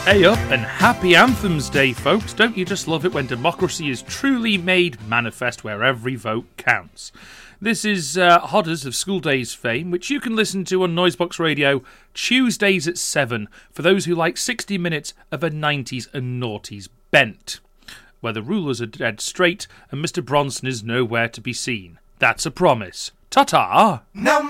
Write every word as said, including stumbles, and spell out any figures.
Hey up and happy Anthems Day, folks. Don't you just love it when democracy is truly made manifest where every vote counts? This is uh, Hodders of School Days fame, which you can listen to on Noisebox Radio Tuesdays at seven for those who like sixty minutes of a nineties and noughties bent, where the rulers are dead straight and Mister Bronson is nowhere to be seen. That's a promise. Ta-ta! Now